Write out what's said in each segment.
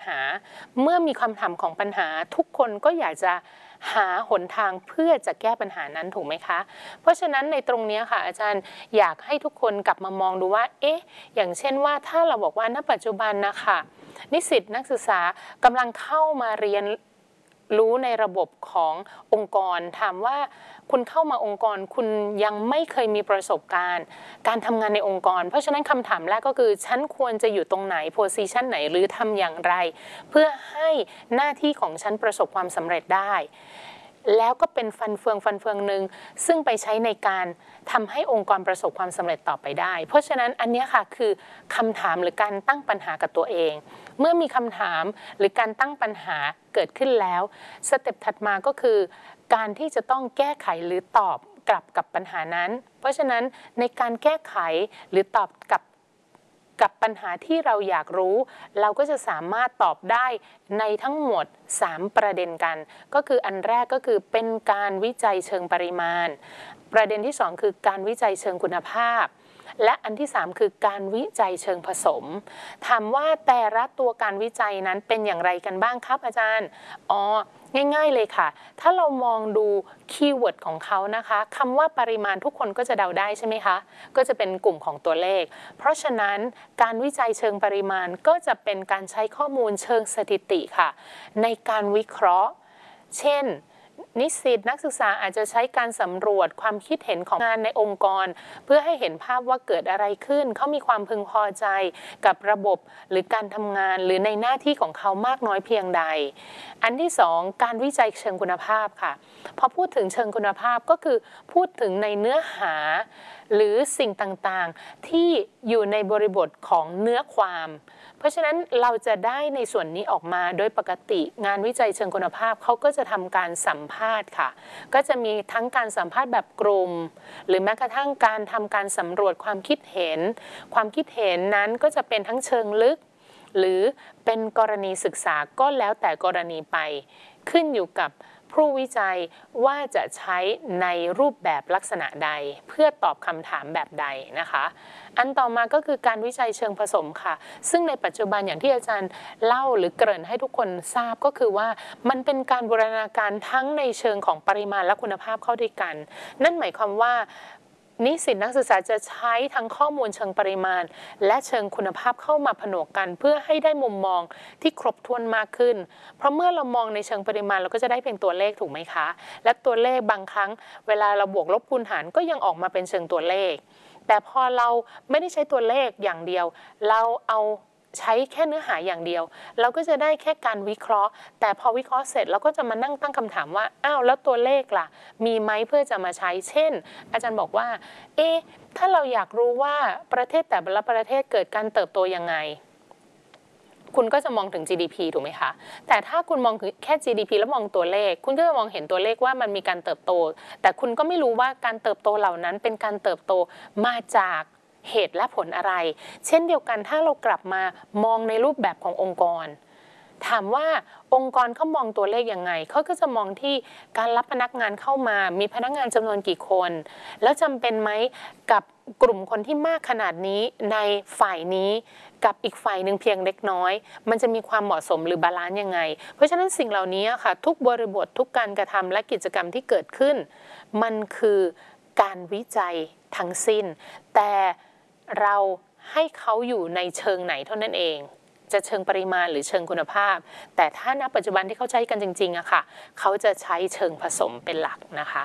าเมื่อมีคำถามของปัญหาทุกคนก็อยากจะหาหนทางเพื่อจะแก้ปัญหานั้นถูกไหมคะเพราะฉะนั้นในตรงนี้ค่ะอาจารย์อยากให้ทุกคนกลับมามองดูว่าอย่างเช่นว่าถ้าเราบอกว่าณปัจจุบันนะคะนิสิตนักศึกษากำลังเข้ามาเรียนรู้ในระบบขององค์กรถามว่าคุณเข้ามาองค์กรคุณยังไม่เคยมีประสบการณ์การทำงานในองค์กรเพราะฉะนั้นคำถามแรกก็คือฉันควรจะอยู่ตรงไหนโพสิชันไหนหรือทำอย่างไรเพื่อให้หน้าที่ของฉันประสบความสำเร็จได้แล้วก็เป็นฟันเฟืองหนึ่งซึ่งไปใช้ในการทำให้องค์กรประสบความสำเร็จต่อไปได้เพราะฉะนั้นอันนี้ค่ะคือคำถามหรือการตั้งปัญหากับตัวเองเมื่อมีคำถามหรือการตั้งปัญหาเกิดขึ้นแล้วสเต็ปถัดมาก็คือการที่จะต้องแก้ไขหรือตอบกลับกับปัญหานั้นเพราะฉะนั้นในการแก้ไขหรือตอบกับปัญหาที่เราอยากรู้เราก็จะสามารถตอบได้ในทั้งหมด3ประเด็นกันก็คืออันแรกก็คือเป็นการวิจัยเชิงปริมาณประเด็นที่2คือการวิจัยเชิงคุณภาพและอันที่3คือการวิจัยเชิงผสมถามว่าแต่ละตัวการวิจัยนั้นเป็นอย่างไรกันบ้างครับอาจารย์ง่ายๆเลยค่ะถ้าเรามองดูคีย์เวิร์ดของเขานะคะคำว่าปริมาณทุกคนก็จะเดาได้ใช่ไหมคะก็จะเป็นกลุ่มของตัวเลขเพราะฉะนั้นการวิจัยเชิงปริมาณก็จะเป็นการใช้ข้อมูลเชิงสถิติค่ะในการวิเคราะห์เช่นนิสิตนักศึกษาอาจจะใช้การสำรวจความคิดเห็นของงานในองค์กรเพื่อให้เห็นภาพว่าเกิดอะไรขึ้นเขามีความพึงพอใจกับระบบหรือการทำงานหรือในหน้าที่ของเขามากน้อยเพียงใดอันที่2การวิจัยเชิงคุณภาพค่ะพอพูดถึงเชิงคุณภาพก็คือพูดถึงในเนื้อหาหรือสิ่งต่างๆที่อยู่ในบริบทของเนื้อความเพราะฉะนั้นเราจะได้ในส่วนนี้ออกมาโดยปกติงานวิจัยเชิงคุณภาพเขาก็จะทำการสัมภาษณ์ค่ะก็จะมีทั้งการสัมภาษณ์แบบกลุ่มหรือแม้กระทั่งการทำการสำรวจความคิดเห็นความคิดเห็นนั้นก็จะเป็นทั้งเชิงลึกหรือเป็นกรณีศึกษาก็แล้วแต่กรณีไปขึ้นอยู่กับผู้วิจัยว่าจะใช้ในรูปแบบลักษณะใดเพื่อตอบคำถามแบบใดนะคะอันต่อมาก็คือการวิจัยเชิงผสมค่ะซึ่งในปัจจุบันอย่างที่อาจารย์เล่าหรือเกริ่นให้ทุกคนทราบก็คือว่ามันเป็นการบูรณาการทั้งในเชิงของปริมาณและคุณภาพเข้าด้วยกันนั่นหมายความว่านิสิตนักศึกษาจะใช้ทั้งข้อมูลเชิงปริมาณและเชิงคุณภาพเข้ามาผนวกกันเพื่อให้ได้มุมมองที่ครบถ้วนมากขึ้นเพราะเมื่อเรามองในเชิงปริมาณเราก็จะได้เป็นตัวเลขถูกไหมคะและตัวเลขบางครั้งเวลาเราบวกลบคูณหารก็ยังออกมาเป็นเชิงตัวเลขแต่พอเราไม่ได้ใช้ตัวเลขอย่างเดียวเราเอาใช้แค่เนื้อหาอย่างเดียวเราก็จะได้แค่การวิเคราะห์แต่พอวิเคราะห์เสร็จเราก็จะมานั่งตั้งคำถามว่าอ้าวแล้วตัวเลขล่ะมีไหมเพื่อจะมาใช้เช่นอาจารย์บอกว่าถ้าเราอยากรู้ว่าประเทศแต่ละประเทศเกิดการเติบโตยังไงคุณก็จะมองถึง GDP ถูกไหมคะแต่ถ้าคุณมองแค่ GDP แล้วมองตัวเลขคุณก็จะมองเห็นตัวเลขว่ามันมีการเติบโตแต่คุณก็ไม่รู้ว่าการเติบโตเหล่านั้นเป็นการเติบโตมาจากเหตุและผลอะไรเช่นเดียวกันถ้าเรากลับมามองในรูปแบบขององค์กรถามว่าองค์กรเขามองตัวเลขยังไงเขาก็จะมองที่การรับพนักงานเข้ามามีพนักงานจำนวนกี่คนแล้วจำเป็นไหมกับกลุ่มคนที่มากขนาดนี้ในฝ่ายนี้กับอีกฝ่ายหนึ่งเพียงเล็กน้อยมันจะมีความเหมาะสมหรือบาลานซ์ยังไงเพราะฉะนั้นสิ่งเหล่านี้ค่ะทุกบริบททุกการกระทำและกิจกรรมที่เกิดขึ้นมันคือการวิจัยทั้งสิ้นแต่เราให้เขาอยู่ในเชิงไหนเท่านั้นเองจะเชิงปริมาณหรือเชิงคุณภาพแต่ถ้าณปัจจุบันที่เขาใช้กันจริงๆอะค่ะเขาจะใช้เชิงผสมเป็นหลักนะคะ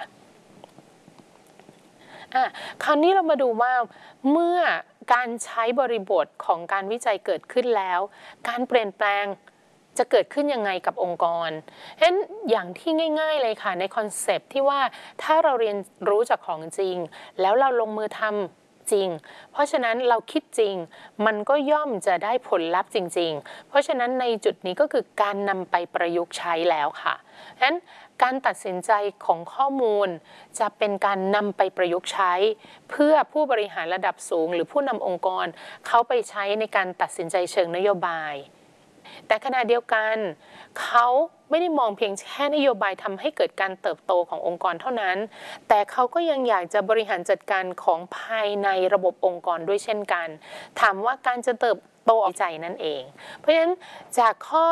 คราวนี้เรามาดูว่าเมื่อการใช้บริบทของการวิจัยเกิดขึ้นแล้วการเปลี่ยนแปลงจะเกิดขึ้นยังไงกับองค์กรฉะนั้นอย่างที่ง่ายๆเลยค่ะในคอนเซปต์ที่ว่าถ้าเราเรียนรู้จากของจริงแล้วเราลงมือทำจริงเพราะฉะนั้นเราคิดจริงมันก็ย่อมจะได้ผลลัพธ์จริงๆเพราะฉะนั้นในจุดนี้ก็คือการนำไปประยุกต์ใช้แล้วค่ะฉะนั้นการตัดสินใจของข้อมูลจะเป็นการนำไปประยุกต์ใช้เพื่อผู้บริหารระดับสูงหรือผู้นำองค์กรเขาไปใช้ในการตัดสินใจเชิงนโยบายแต่ขณะเดียวกันเขาไม่ได้มองเพียงแค่นโยบายทำให้เกิดการเติบโตขององค์กรเท่านั้นแต่เขาก็ยังอยากจะบริหารจัดการของภายในระบบองค์กรด้วยเช่นกันถามว่าการจะเติบโตออกใจนั่นเองเพราะฉะนั้นจากข้อ